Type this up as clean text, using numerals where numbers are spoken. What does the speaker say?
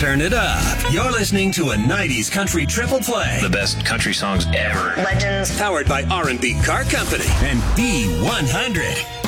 turn it up. You're listening to a 90s country triple play. The best country songs ever. Legends. Powered by R&B Car Company and B100.